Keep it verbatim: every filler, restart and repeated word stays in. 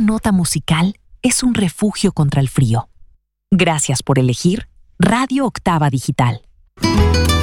nota musical es un refugio contra el frío. Gracias por elegir Radio Octava Digital.